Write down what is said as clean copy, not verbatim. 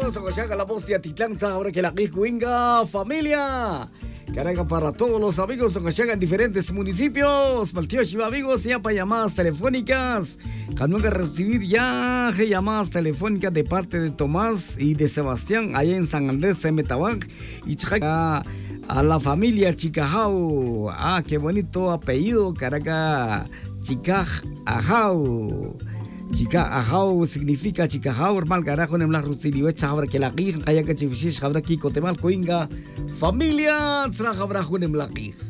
amigos, Oaxaca, la voz de Atitlán, ahora que la Quiscuinga, familia. Carga para todos los amigos de Oaxaca en diferentes municipios. Paltío Chiva, amigos, ya para llamadas telefónicas. Nunca recibir ya llamadas telefónicas de parte de Tomás y de Sebastián, allá en San Andrés, en Metabac. Y a la familia Chicajau. Ah, qué bonito apellido, Caraca. Chicajau. Chicajau significa Chicajau, hermano, carajo, en la Rusili, Chabra, que la guija, Kayaka Chivish, Jabra Kiko, Temal Coinga, familia, Trajabrajo en la guija.